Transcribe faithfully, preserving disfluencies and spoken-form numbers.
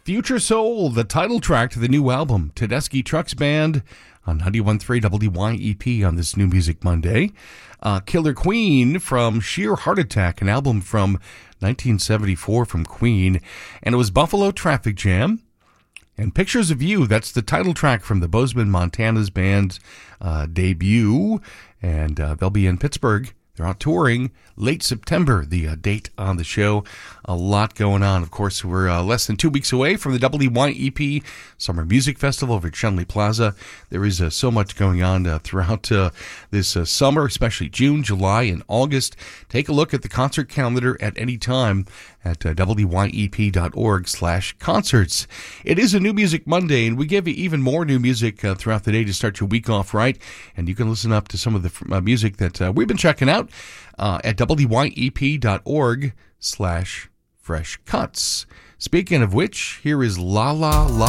Future Soul, the title track to the new album, Tedeschi Trucks Band on ninety-one point three W Y E P on this New Music Monday. Uh, Killer Queen from Sheer Heart Attack, an album from nineteen seventy-four from Queen. And it was Buffalo Traffic Jam. And Pictures of You, that's the title track from the Bozeman, Montana's band's uh, debut. And uh, they'll be in Pittsburgh. They're out touring late September, the uh, date on the show. A lot going on. Of course, we're uh, less than two weeks away from the W Y E P Summer Music Festival over at Shenley Plaza. There is uh, so much going on uh, throughout uh, this uh, summer, especially June, July, and August. Take a look at the concert calendar at any time at uh, W Y E P dot org slash concerts. It is a New Music Monday, and we give you even more new music uh, throughout the day to start your week off right. And you can listen up to some of the uh, music that uh, we've been checking out uh, at W Y E P dot org slash fresh cuts. Speaking of which, here is La La La.